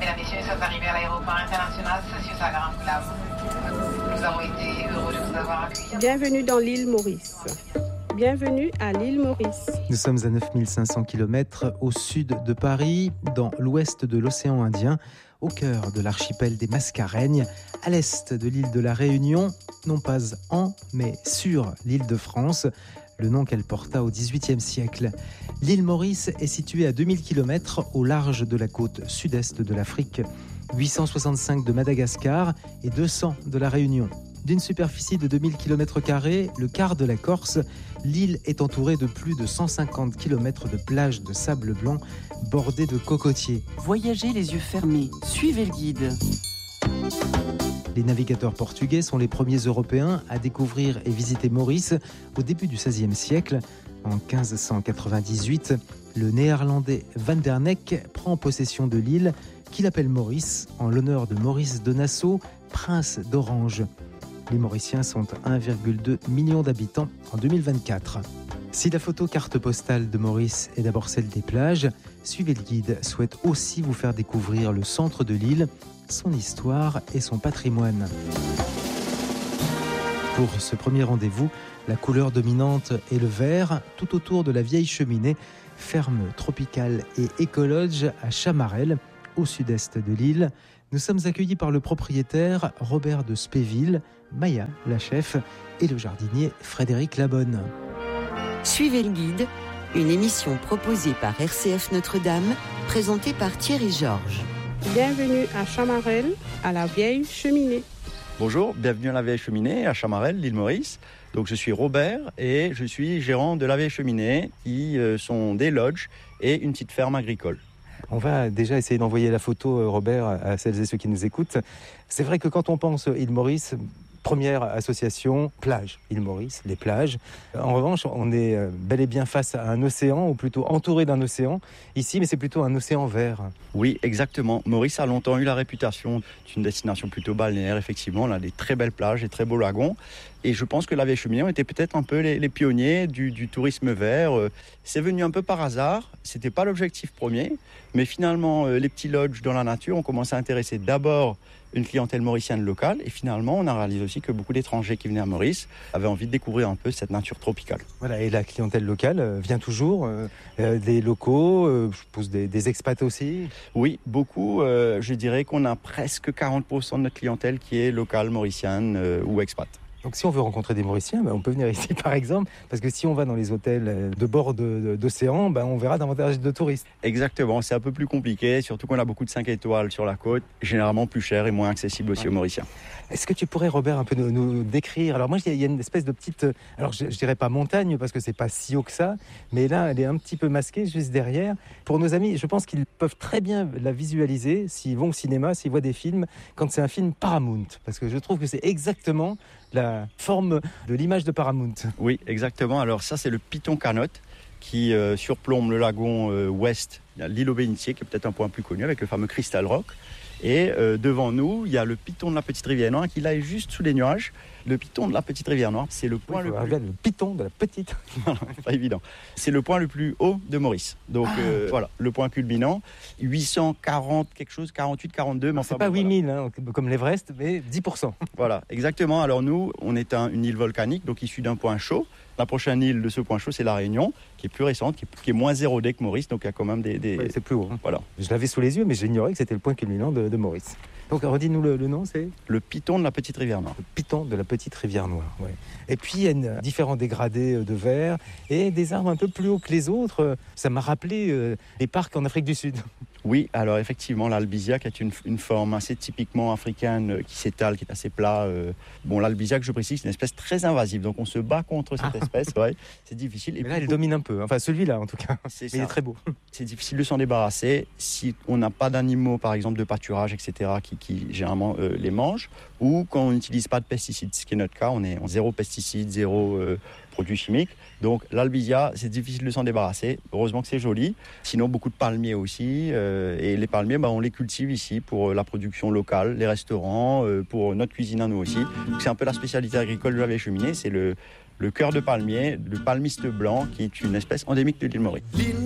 Mesdames, Messieurs, nous sommes arrivés à l'aéroport international Saint-Cyr-Saint-Grand-Clam. Nous avons été heureux de vous avoir accueillis. Bienvenue dans l'île Maurice. Bienvenue à l'île Maurice. Nous sommes à 9500 km au sud de Paris, dans l'ouest de l'océan Indien, au cœur de l'archipel des Mascareignes, à l'est de l'île de la Réunion, non pas en, mais sur l'île de France, le nom qu'elle porta au XVIIIe siècle. L'île Maurice est située à 2000 km au large de la côte sud-est de l'Afrique, 865 de Madagascar et 200 de la Réunion. D'une superficie de 2000 km², le quart de la Corse, l'île est entourée de plus de 150 km de plages de sable blanc bordées de cocotiers. Voyagez les yeux fermés, suivez le guide. Les navigateurs portugais sont les premiers Européens à découvrir et visiter Maurice au début du XVIe siècle. En 1598, le néerlandais Van der Neck prend possession de l'île qu'il appelle Maurice en l'honneur de Maurice de Nassau, prince d'Orange. Les Mauriciens sont 1,2 million d'habitants en 2024. Si la photo carte postale de Maurice est d'abord celle des plages, Suivez le guide souhaite aussi vous faire découvrir le centre de l'île, son histoire et son patrimoine. Pour ce premier rendez-vous, la couleur dominante est le vert, tout autour de la vieille cheminée, ferme tropicale et écologe à Chamarel, au sud-est de l'île. Nous sommes accueillis par le propriétaire Robert de Spéville, Maya, la chef, et le jardinier Frédéric Labonne. Suivez le guide, une émission proposée par RCF Notre-Dame, présentée par Thierry Georges. Bienvenue à Chamarel, à la vieille cheminée. Bonjour, bienvenue à la Vieille Cheminée, à Chamarel, l'île Maurice. Donc je suis Robert et je suis gérant de la Vieille Cheminée, qui sont des lodges et une petite ferme agricole. On va déjà essayer d'envoyer la photo, Robert, à celles et ceux qui nous écoutent. C'est vrai que quand on pense île Maurice, première association, plage, île Maurice, les plages. En revanche, on est bel et bien face à un océan, ou plutôt entouré d'un océan ici, mais c'est plutôt un océan vert. Oui, exactement. Maurice a longtemps eu la réputation d'une destination plutôt balnéaire, effectivement. On a des très belles plages, des très beaux lagons. Et je pense que la Vieille Cheminée était peut-être un peu les pionniers du tourisme vert. C'est venu un peu par hasard, c'était pas l'objectif premier, mais finalement, les petits lodges dans la nature ont commencé à intéresser d'abord une clientèle mauricienne locale, et finalement, on a réalisé aussi que beaucoup d'étrangers qui venaient à Maurice avaient envie de découvrir un peu cette nature tropicale. Voilà, et la clientèle locale vient toujours, des locaux, je suppose des expats aussi. Oui, beaucoup. Je dirais qu'on a presque 40% de notre clientèle qui est locale, mauricienne ou expat. Donc si on veut rencontrer des Mauriciens, on peut venir ici par exemple, parce que si on va dans les hôtels de bord d'océan, on verra davantage de touristes. Exactement, c'est un peu plus compliqué, surtout qu'on a beaucoup de 5 étoiles sur la côte, généralement plus cher et moins accessible aussi aux Mauriciens. Est-ce que tu pourrais, Robert, un peu nous décrire? Alors moi, il y a une espèce de petite, alors je dirais pas montagne, parce que c'est pas si haut que ça, mais là, elle est un petit peu masquée juste derrière. Pour nos amis, je pense qu'ils peuvent très bien la visualiser s'ils vont au cinéma, s'ils voient des films, quand c'est un film Paramount, parce que je trouve que c'est exactement la forme de l'image de Paramount. Oui, exactement. Alors ça, c'est le Piton Canot qui surplombe le lagon ouest. Il y a l'île aux Bénitiers, qui est peut-être un point plus connu, avec le fameux Crystal Rock. Et devant nous, il y a le Piton de la Petite Rivière Noire qui là est juste sous les nuages. Le Piton de la Petite Rivière Noire, c'est le point le Piton de la Petite. Pas évident. C'est le point le plus haut de Maurice. Donc voilà, le point culminant, 840 quelque chose, 48, 42. Mais c'est pas 8000 comme l'Everest, mais 10%. Voilà, exactement. Alors nous, on est une île volcanique, donc issue d'un point chaud. La prochaine île de ce point chaud, c'est la Réunion, qui est plus récente, qui est moins érodée que Maurice, donc il y a quand même des... Ouais, c'est plus haut. Voilà. Je l'avais sous les yeux, mais j'ignorais que c'était le point culminant de Maurice. Donc redis-nous le nom, c'est le Piton de la Petite Rivière Noire. Le Piton de la Petite Rivière Noire, ouais. Et puis il y a différents dégradés de verre et des arbres un peu plus hauts que les autres. Ça m'a rappelé les parcs en Afrique du Sud. Oui, alors effectivement, l'albizia qui est une forme assez typiquement africaine qui s'étale, qui est assez plat. L'albizia, que je précise, c'est une espèce très invasive, donc on se bat contre cette espèce. Ouais, c'est difficile. Et mais là, elle domine un peu. Enfin, celui-là, en tout cas. Mais il est très beau. C'est difficile de s'en débarrasser si on n'a pas d'animaux, par exemple de pâturage, etc., qui généralement les mangent, ou quand on n'utilise pas de pesticides, ce qui est notre cas. On est en zéro pesticides, zéro produits chimiques. Donc l'albizia, c'est difficile de s'en débarrasser. Heureusement que c'est joli. Sinon, beaucoup de palmiers aussi. Et les palmiers, on les cultive ici pour la production locale, les restaurants, pour notre cuisine à nous aussi. Donc, c'est un peu la spécialité agricole de la Vieille Cheminée. C'est le cœur de palmier, le palmiste blanc, qui est une espèce endémique de l'île Maurice.